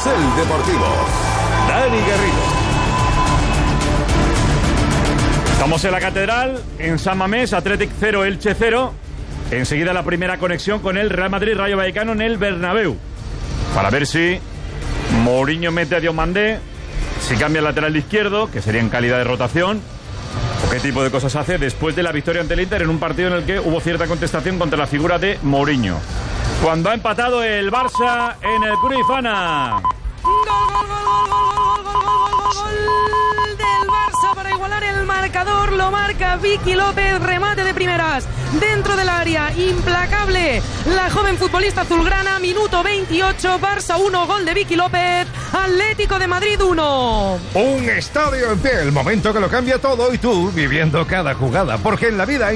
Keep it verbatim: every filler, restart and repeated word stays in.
Carrusel Deportivo. Dani Garrido. Estamos en la Catedral, en San Mamés, Athletic cero, Elche cero. Enseguida la primera conexión con el Real Madrid Rayo Vallecano en el Bernabéu. Para ver si Mourinho mete a Diomandé, si cambia el lateral izquierdo, que sería en calidad de rotación, o qué tipo de cosas hace después de la victoria ante el Inter en un partido en el que hubo cierta contestación contra la figura de Mourinho. Cuando ha empatado el Barça en el Cruyff, Ana. Gol, gol, gol, gol, gol, gol, gol, gol del Barça para igualar el marcador. Lo marca Vicky López, remate de primeras dentro del área, implacable la joven futbolista azulgrana. Minuto veintiocho, Barça uno, gol de Vicky López, Atlético de Madrid uno. Un estadio en pie, el momento que lo cambia todo y tú viviendo cada jugada, porque en la vida hay